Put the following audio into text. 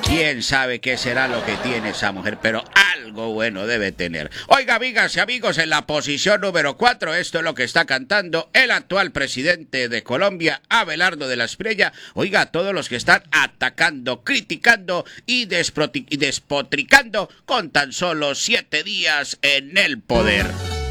Quién sabe qué será lo que tiene esa mujer, pero algo bueno debe tener. Oiga, amigas y amigos, en la posición número 4, esto es lo que está cantando el actual presidente de Colombia, Abelardo de la Espriella. Oiga, a todos los que están atacando, criticando y despotricando con tan solo 7 días en el poder.